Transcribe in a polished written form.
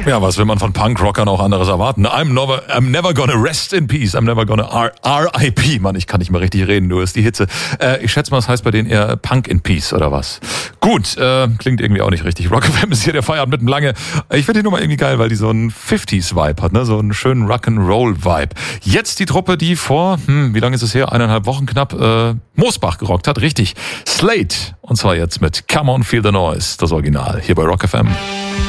Ja, was will man von Punkrockern auch anderes erwarten? I'm never gonna rest in peace. I'm never gonna R.I.P. Mann, ich kann nicht mehr richtig reden, du, ist die Hitze. Ich schätze mal, es heißt bei denen eher Punk in Peace oder was? Gut, klingt irgendwie auch nicht richtig. Rock FM ist hier der Feierabend mit dem Lange. Ich finde die Nummer irgendwie geil, weil die so einen 50s-Vibe hat, ne? So einen schönen Rock'n'Roll-Vibe. Jetzt die Truppe, die vor, wie lange ist es her? 1,5 Wochen knapp, Moosbach gerockt hat. Richtig. Slate. Und zwar jetzt mit Come On Feel the Noise, das Original, hier bei Rock FM.